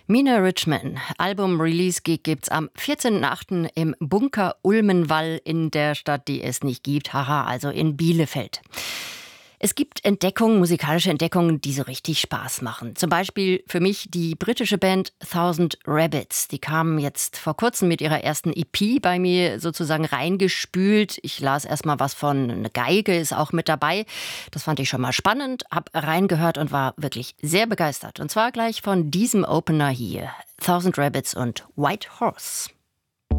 Mina Richman, Album-Release-Gig gibt's am 14.08. im Bunker Ulmenwall in der Stadt, die es nicht gibt, haha, also in Bielefeld. Es gibt Entdeckungen, musikalische Entdeckungen, die so richtig Spaß machen. Zum Beispiel für mich die britische Band Thousand Rabbits. Die kamen jetzt vor kurzem mit ihrer ersten EP bei mir sozusagen reingespült. Ich las erst mal was von, eine Geige ist auch mit dabei. Das fand ich schon mal spannend, hab reingehört und war wirklich sehr begeistert. Und zwar gleich von diesem Opener hier. Thousand Rabbits und White Horse.